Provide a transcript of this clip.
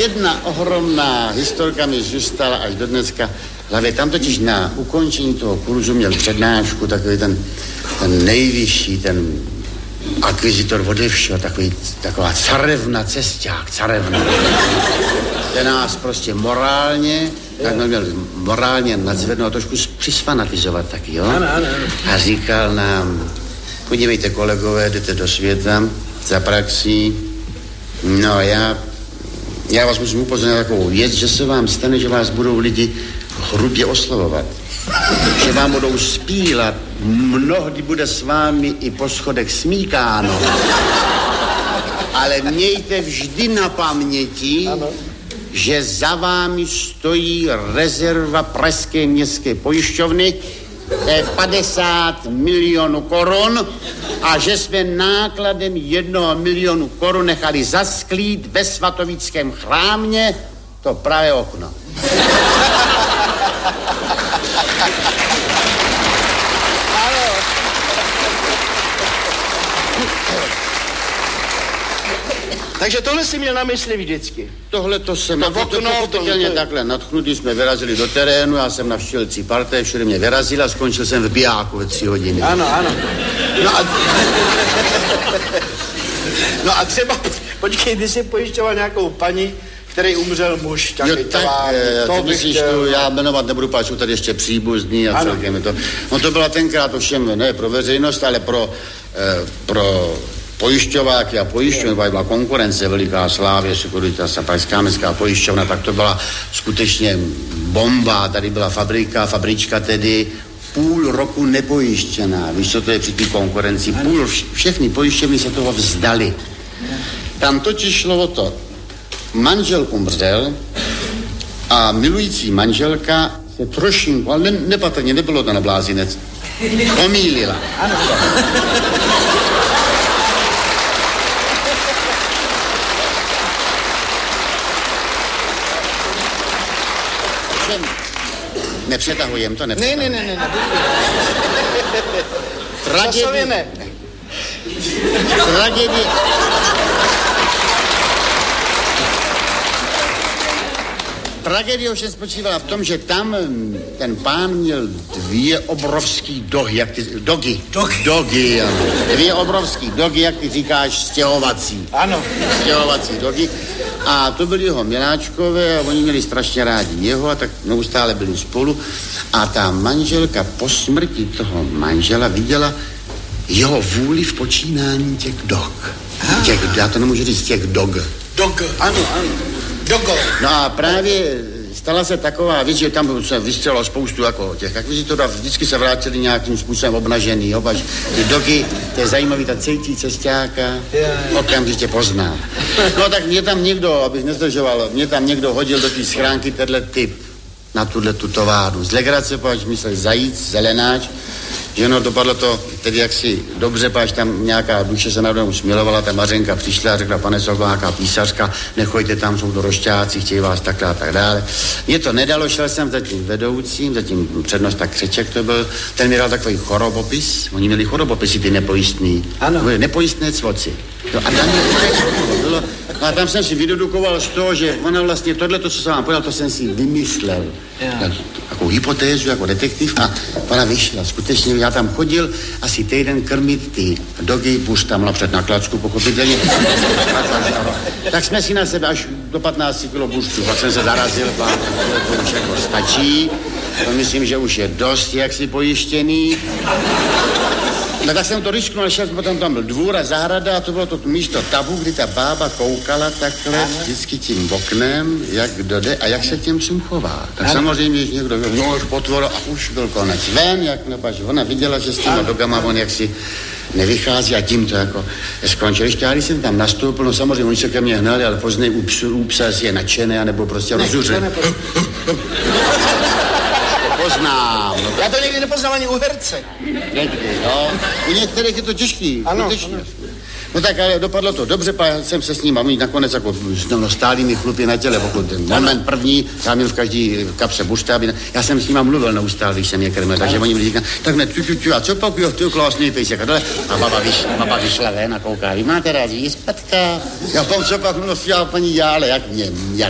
jedna ohromná historka mi zůstala až do dneska v hlavě. Tam totiž na ukončení toho kurzu měl přednášku takový ten nejvyšší, ten akvizitor ode všeho, taková carevna, cesťák, carevna. Ten nás prostě morálně, tak měl morálně nadzvednout a trošku přisfanatizovat taky, jo? Ano. A říkal nám, podívejte kolegové, jdete do světa za praxí, no já vás musím upozornit na takovou věc, že se vám stane, že vás budou lidi hrubě oslovovat. Že vám budou spílat, mnohdy bude s vámi i po schodech smíkáno. Ale mějte vždy na paměti, že za vámi stojí rezerva Pražské městské pojišťovny, 50 milionů korun a že jsme nákladem 1 milionu korun nechali zasklít ve svatovickém chrámě to pravé okno. Takže tohle si měl na mysli vždycky. Tohle to jsem pochopitelně takhle nadchnutý, jsme vyrazili do terénu, já jsem navštívil Ciparté, všude mě vyrazil a skončil jsem v bijáku ve 3 hodiny. Ano. No a třeba, počkej, ty jsi pojišťoval nějakou paní, který umřel muž, takový tovární. To myslíš, já jmenovat nebudu, páč, jsou tady ještě příbuzní a celkem je to. No to byla tenkrát ovšem ne pro veřejnost, ale pro pojišťováky a pojišťovny, byla konkurence veliká, Slávě, Securitas a Pražská městská pojišťovna, tak to byla skutečně bomba, tady byla fabrička tedy půl roku nepojištěná. Víš, co to je při té konkurenci? Všechny pojišťovny se toho vzdali. Tam totiž šlo o to, manžel umřel a milující manželka se trošinku, ale nepatrně, nebylo to na blázinec, omýlila. Ano. Nepřetahujem to, Ne. Tragédie. Tragédie ovšem spočívala v tom, že tam ten pán měl 2 obrovský dogy, ano. 2 obrovský dogy, jak ty říkáš, stěhovací. Ano. Stěhovací dogy. A to byli jeho miláčkové a oni měli strašně rádi jeho a tak neustále byli spolu. A ta manželka po smrti toho manžela viděla jeho vůli v počínání těch dog. Já to nemůžu říct, těch dog. Dog, ano. Dogo. No a právě stala se taková věc, že tam se vystřelilo spoustu jako těch akvizitorů a vždycky se vrátili nějakým způsobem obnažený, jo, až ty dogy, to je zajímavý, ta cejtí cestáka, okamžitě pozná. No tak mě tam někdo, abych nezdržoval, mě tam někdo hodil do té schránky tenhle typ na tu továrnu. Z legrace, páč myslel zajíc, zelenáč, že no, dopadlo to tedy jaksi dobře, páč tam nějaká duše se nade mnou smilovala, ta Mařenka přišla a řekla, pane Sokol, nějaká písařka, nechoďte tam, jsou to rošťáci, chtějí vás takhle a tak dále. Mě to nedalo, šel jsem za tím vedoucím, za tím přednosta Křeček to byl, ten mi dal takový chorobopis, oni měli chorobopisy, ty nepojistný. Ano. Nepojistné cvoci. No a tam bylo, no a tam jsem si vydedukoval z toho, že ona vlastně tohleto, co jsem vám povedal, to jsem si vymyslel. Takovou hypotézu, jako detektiv a ona vyšla. Skutečně já tam chodil asi týden krmit ty dogy, buš tam napřed na klacku, pochopitelně. Tak jsme si na sebe až do 15 kilo buštu, pak jsem se zarazil, to už jako stačí. To myslím, že už je dost jaksi pojištěný. No tak jsem to risknul, šel potom tam byl dvůr a zahrada a to bylo to místo tabu, kdy ta bába koukala takhle vždycky tím oknem, jak kdo jde a jak se k těm chová. Tak samozřejmě, že někdo už potvor a už byl konec. Ven, jak nepač, ona viděla, že s těma dogama on jaksi nevychází a tím to jako skončil. Ještě já, když jsem tam nastoupil, no samozřejmě oni se ke mně hnali, ale později u psa je nadšený, anebo prostě rozuřený. Poznám. No, já to někdy nepoznám ani u herce. Někdy, no. U některých je to těžký. Ano. No tak ale dopadlo to dobře, jsem se s ním a my nakonec jako stáli mi chlupy na těle, pokud ten moment první, já měl v každý kapse buštáby, já jsem s ním mluvil neustále, když jsem je krmil, takže oni mi říkali, tak ne, a co pak, jo, ty krásný pejsek, a baba vyšla ven a kouká, vy máte rádi jízpatka? Já pom, co pak, no, paní Jále, jak mě,